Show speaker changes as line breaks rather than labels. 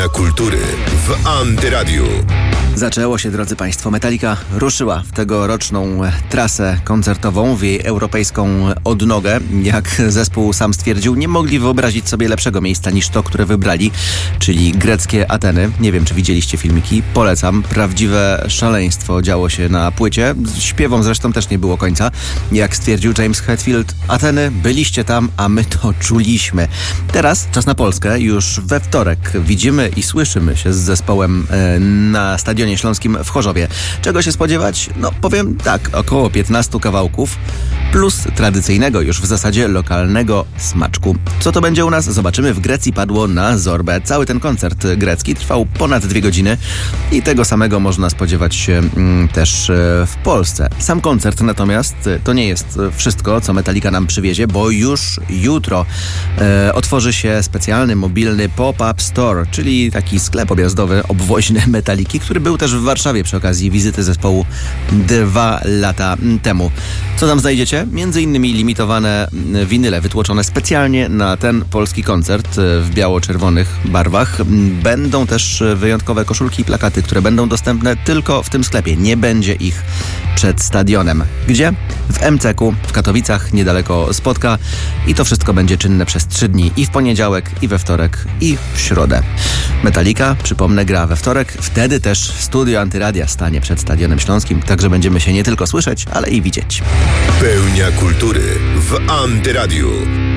Pełnia kultury w Antyradiu.
Zaczęło się, drodzy Państwo. Metallica ruszyła w tegoroczną trasę koncertową, w jej europejską odnogę. Jak zespół sam stwierdził, nie mogli wyobrazić sobie lepszego miejsca niż to, które wybrali, czyli greckie Ateny. Nie wiem, czy widzieliście filmiki. Polecam. Prawdziwe szaleństwo działo się na płycie. Śpiewom zresztą też nie było końca. Jak stwierdził James Hetfield, Ateny, byliście tam, a my to czuliśmy. Teraz czas na Polskę. Już we wtorek widzimy i słyszymy się z zespołem na Stadionie Śląskim w Chorzowie. Czego się spodziewać? No powiem tak, około 15 kawałków plus tradycyjnego już w zasadzie lokalnego smaczku. Co to będzie u nas? Zobaczymy. W Grecji padło na Zorbę. Cały ten koncert grecki trwał ponad 2 godziny i tego samego można spodziewać się też w Polsce. Sam koncert natomiast to nie jest wszystko, co Metallica nam przywiezie, bo już jutro otworzy się specjalny mobilny pop-up store, czyli taki sklep objazdowy obwoźny Metalliki, który był też w Warszawie przy okazji wizyty zespołu 2 lata temu. Co tam znajdziecie? Między innymi limitowane winyle wytłoczone specjalnie na ten polski koncert w biało-czerwonych barwach. Będą też wyjątkowe koszulki i plakaty, które będą dostępne tylko w tym sklepie. Nie będzie ich przed stadionem. Gdzie? W MCK-u, w Katowicach, niedaleko Spodka. I to wszystko będzie czynne przez 3 dni. I w poniedziałek, i we wtorek, i w środę. Metallica, przypomnę, gra we wtorek. Wtedy też studio Antyradia stanie przed Stadionem Śląskim. Także będziemy się nie tylko słyszeć, ale i widzieć.
Pełnia kultury w Antyradiu.